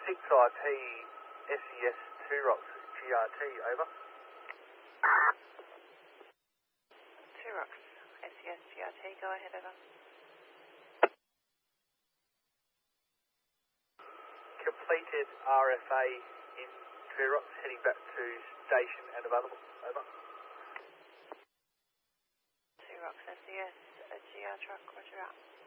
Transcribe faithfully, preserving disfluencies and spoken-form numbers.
six R T, S E S two rocks, G R T, over. two rocks, S E S G R T, go ahead, over. Completed R F A in two rocks, heading back to station and available, over. two rocks, S E S, a G R truck, roger out.